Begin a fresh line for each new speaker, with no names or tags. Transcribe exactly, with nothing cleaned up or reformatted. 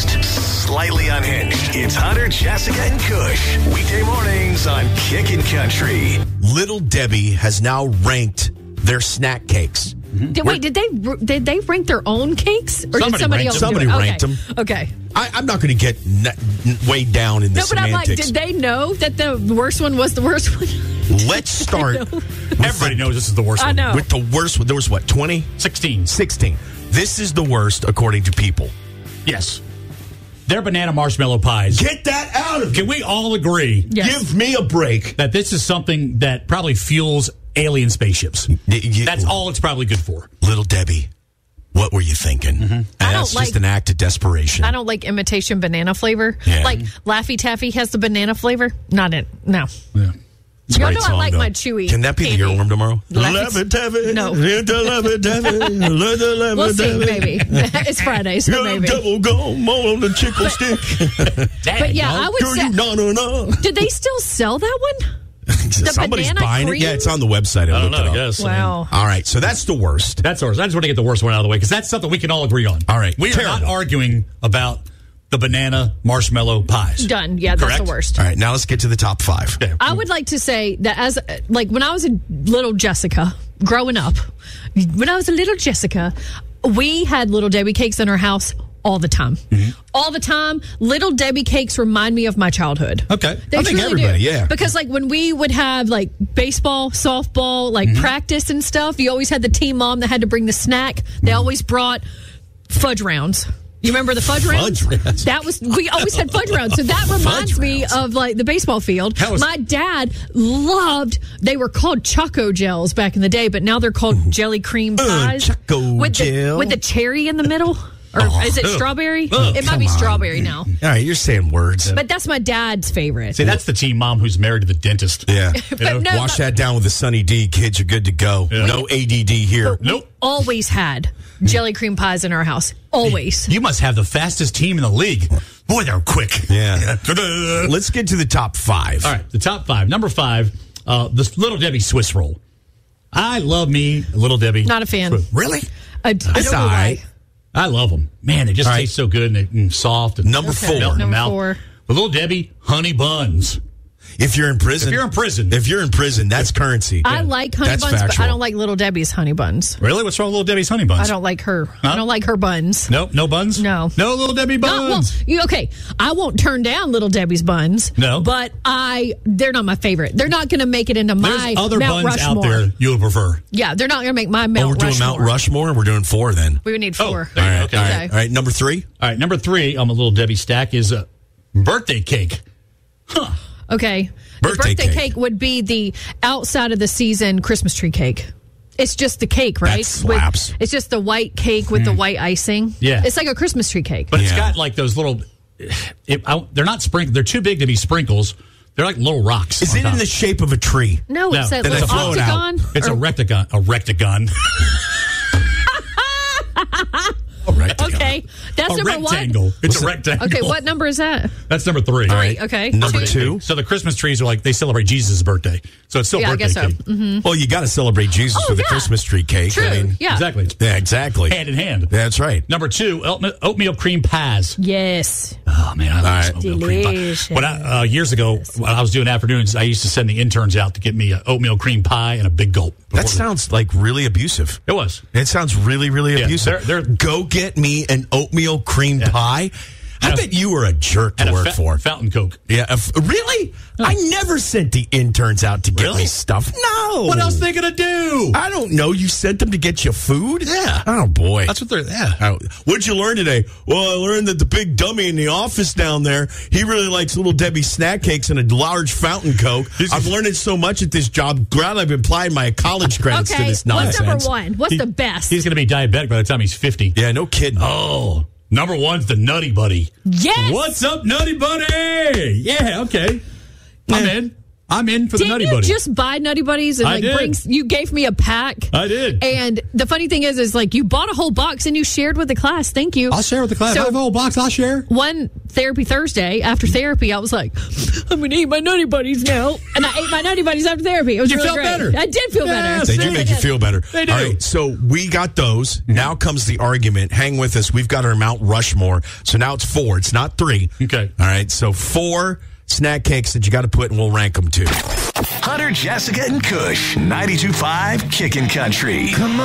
confused, slightly unhinged. It's Hunter, Jessica, and Kush. Weekday mornings on Kickin' Country.
Little Debbie has now ranked their snack cakes.
Mm-hmm. Did, wait, did they did they rank their own cakes, or
somebody
did somebody else
Somebody
do it?
ranked
okay.
them.
Okay.
I, I'm not going to get n- n- way down in the
No, but I'm like,
semantics.
did they know that the worst one was the worst one?
Let's start.
Everybody knows this is the worst
I
one.
know.
With the worst one. There was what, twenty?
sixteen.
sixteen. This is the worst according to people.
Yes. They're banana marshmallow pies.
Get that out of
Can we all agree
Yes.
Give me a break.
that this is something that probably fuels alien spaceships?
Y- y-
That's all it's probably good for.
Little Debbie, what were you thinking?
Mm-hmm.
And
I
that's
don't
just
like-
an act of desperation.
I don't like imitation banana flavor.
Yeah.
Like Laffy Taffy has the banana flavor. Not it. No.
Yeah.
It's a
Y'all
great
know I
song,
like
though.
my chewy
Can that be
candy.
the earworm tomorrow?
Laffy-
Love it, Taffy.
No.
Love it, Taffy. Love it, love
We'll
it,
see,
Taffy.
maybe. It's Friday, so
You're
maybe.
double gum on the chickle stick.
But yeah, I would
Girl,
say.
you no, no, no.
Did they still sell that one?
Somebody's
banana
buying
cream?
it. Yeah, it's on the website. I,
I don't
looked
know,
it
I
up.
guess.
Wow.
All right, so that's the worst.
That's ours. I just want to get the worst one out of the way because that's something we can all agree on.
All right.
We are
Terrible.
not arguing about the banana marshmallow pies.
Done. Yeah, that's
Correct?
the worst.
All right, now let's get to the top five.
Okay.
I would like to say that as like when I was a little Jessica growing up, when I was a little Jessica, we had Little Debbie cakes in our house all the time.
Mm-hmm.
All the time. Little Debbie cakes remind me of my childhood.
Okay.
They
I think
truly
everybody,
do.
yeah.
Because like when we would have like baseball, softball, like
Mm-hmm.
practice and stuff, you always had the team mom that had to bring the snack. They always brought fudge rounds. You remember the fudge rounds?
Fudge rounds.
That was we always had fudge rounds. So that reminds me
rounds.
of like the baseball field.
That was-
My dad loved. They were called Choco Gels back in the day, but now they're called jelly cream pies
Choco
with the,
Gel.
with the cherry in the middle. Or
Oh.
is it strawberry?
Oh,
it might
come
be
on.
strawberry now.
All right, you're saying words.
But that's my dad's favorite.
See, that's the teen mom who's married to the dentist.
Yeah.
You know?
But no,
Wash
but-
that down with a Sunny D. Kids, you're good to go. No A D D here.
But we
Nope.
always had jelly cream pies in our house. Always.
You must have the fastest team in the league. Boy, they're quick.
Yeah.
Ta-da.
Let's get to the top five.
All right, the top five. Number five, uh, the Little Debbie Swiss roll. I love me a Little Debbie.
Not a fan.
Swiss-
Really?
I, I don't
It's
know
all
why.
right.
I love them. Man, they just
All right.
taste so good and, they, and soft. And
Number
Okay.
four.
melt in the
Number
mouth.
four.
The Little Debbie honey buns.
If you're in prison.
If you're in prison.
If you're in prison, that's currency.
I like honey
That's
buns, but
factual.
I don't like Little Debbie's honey buns.
Really? What's wrong with Little Debbie's honey buns?
I don't like her.
Huh?
I don't like her buns.
Nope, no buns?
No.
No Little Debbie
Not, well,
buns.
you, okay, I won't turn down Little Debbie's buns.
No.
But I, they're not my favorite. They're not going to make it into
There's
my
other
Mount
buns
Rushmore.
out there you'll prefer.
Yeah, they're not going to make my
Oh,
Mount
we're doing
Rushmore.
Mount Rushmore? We're doing four then.
We would need
Oh,
four.
there you
All
go.
right,
Okay.
all
Okay.
right, all right. Number three?
All right, number three on the Little Debbie stack is a birthday cake. Huh.
Okay.
Birthday
the birthday
cake.
cake. would be the outside of the season Christmas tree cake. It's just the cake, right?
That slaps.
With, it's just the white cake with the white icing.
Yeah.
It's like a Christmas tree cake.
But it's
Yeah.
got like those little. It, I, they're not sprinkled. They're too big to be sprinkles. They're like little rocks.
Is
on
it in
top.
the shape of a tree?
no,
No,
it's that
then
little
I throw it out.
octagon.
It's a
or-
rectagon. A rectagon.
A rectagon.
Okay. That's
a
number
rectangle.
one.
It's a rectangle.
Okay, what number is that?
That's number three.
All right.
okay.
Number
Two.
two.
So the Christmas trees are like they celebrate Jesus' birthday. So it's still
Yeah, I
birthday
guess so.
cake.
Mm-hmm.
Well, you got to celebrate Jesus
Oh,
with a
yeah.
Christmas tree cake.
True.
I mean,
yeah.
Exactly.
yeah, exactly.
Hand in hand.
That's right.
Number two, oatmeal, oatmeal cream pies.
Yes.
Oh man, I love
right.
some oatmeal cream pie.
Delicious.
When I, uh, years ago, when I was doing afternoons, I used to send the interns out to get me an oatmeal cream pie and a big gulp.
That sounds like really abusive.
It was.
It sounds really, really
Yeah,
abusive.
they're- they're-
Go get me an oatmeal cream
Yeah.
pie. I
And a-
bet you were a jerk to
And a
work
fa-
for.
fountain Coke.
Yeah, if, really? I never sent the interns out to get
Really?
me stuff. No.
What else they gonna do?
I don't know. You sent them to get you food?
Yeah.
Oh, boy.
That's what they're. Yeah.
Oh, what'd you learn today? Well, I learned that the big dummy in the office down there, he really likes Little Debbie snack cakes and a large fountain Coke. I've learned it so much at this job. Glad I've applied my college credits
Okay.
to this
What's
nonsense.
number one? What's
He-
the best?
He's gonna be diabetic by the time he's fifty.
Yeah, no kidding.
Oh, number one's the Nutty Buddy.
Yes.
What's up, Nutty Buddy? Yeah. Okay. I'm
Eh.
in. I'm in for the
Didn't
Nutty
you
Buddies.
just buy Nutty Buddies and
I
like
did.
bring? You gave me a pack.
I did.
And the funny thing is, is like you bought a whole box and you shared with the class. Thank you.
I'll share with the class.
So-
I have a whole box. I'll share.
One Therapy Thursday after therapy, I was like, I'm going to eat my Nutty Buddies now. And I ate my Nutty Buddies after therapy. It was
You
really
felt
great.
better.
I did feel
Yes.
better.
They do make you feel better.
They do.
All right, so we got those. Now comes the argument. Hang with us. We've got our Mount Rushmore. So now it's four. It's not three.
Okay.
All right, so four snack cakes that you got to put, and we'll rank them too.
Hunter, Jessica, and Kush. ninety-two point five Kickin' Country.